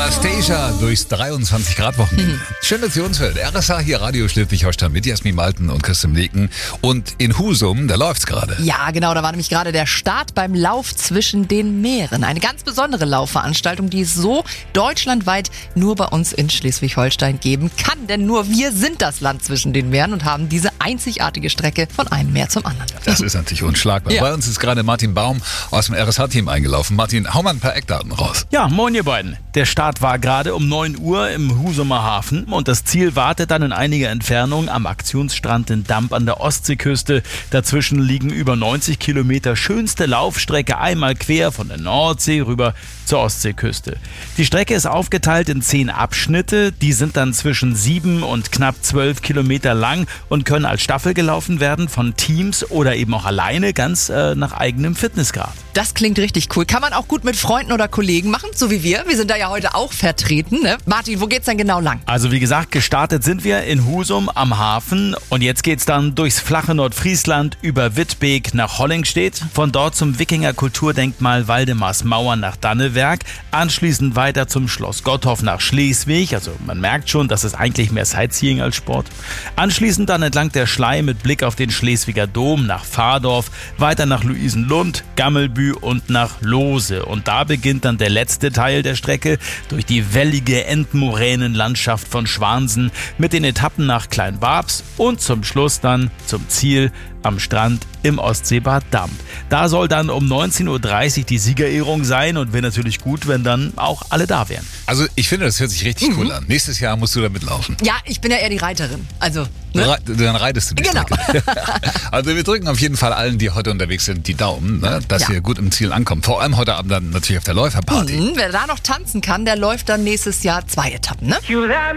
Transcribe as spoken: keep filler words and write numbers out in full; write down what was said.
Anastasia durchs dreiundzwanzig Grad Wochenende. Mhm. Schön, dass ihr uns hört. R S A hier, Radio Schleswig-Holstein mit Jasmin Malten und Christian Leken. Und in Husum, da läuft's gerade. Ja, genau, da war nämlich gerade der Start beim Lauf zwischen den Meeren. Eine ganz besondere Laufveranstaltung, die es so deutschlandweit nur bei uns in Schleswig-Holstein geben kann. Denn nur wir sind das Land zwischen den Meeren und haben diese einzigartige Strecke von einem Meer zum anderen. Das ist natürlich unschlagbar. Ja. Bei uns ist gerade Martin Baum aus dem R S A-Team eingelaufen. Martin, hau mal ein paar Eckdaten raus. Ja, moin ihr beiden. Der Start war gerade um neun Uhr im Husumer Hafen und das Ziel wartet dann in einiger Entfernung am Aktionsstrand in Damp an der Ostseeküste. Dazwischen liegen über neunzig Kilometer schönste Laufstrecke einmal quer von der Nordsee rüber zur Ostseeküste. Die Strecke ist aufgeteilt in zehn Abschnitte, die sind dann zwischen sieben und knapp zwölf Kilometer lang und können als Staffel gelaufen werden von Teams oder eben auch alleine, ganz äh, nach eigenem Fitnessgrad. Das klingt richtig cool. Kann man auch gut mit Freunden oder Kollegen machen, so wie wir. Wir sind da ja heute auch vertreten. Ne? Martin, wo geht's denn genau lang? Also wie gesagt, gestartet sind wir in Husum am Hafen und jetzt geht's dann durchs flache Nordfriesland über Wittbeek nach Hollingstedt, von dort zum Wikinger-Kulturdenkmal Waldemarsmauer nach Dannewerk, anschließend weiter zum Schloss Gottorf nach Schleswig, also man merkt schon, das ist eigentlich mehr Sightseeing als Sport. Anschließend dann entlang der Schlei mit Blick auf den Schleswiger Dom nach Pfadorf, weiter nach Luisenlund, Gammelbü und nach Lohse. Und da beginnt dann der letzte Teil der Strecke durch die wellige Endmoränenlandschaft von Schwansen mit den Etappen nach Kleinwabs und zum Schluss dann zum Ziel am Strand im Ostseebad Damp. Da soll dann um neunzehn Uhr dreißig die Siegerehrung sein und wäre natürlich gut, wenn dann auch alle da wären. Also ich finde, das hört sich richtig mhm. cool an. Nächstes Jahr musst du da mitlaufen. Ja, ich bin ja eher die Reiterin. Also, ne? Dann reitest du die Genau. Strecke. Also wir drücken auf jeden Fall allen, die heute unterwegs sind, die Daumen, ne? Dass ja. ihr gut im Ziel ankommt. Vor allem heute Abend dann natürlich auf der Läuferparty. Mhm. Wer da noch tanzen kann, der läuft dann nächstes Jahr zwei Etappen, ne?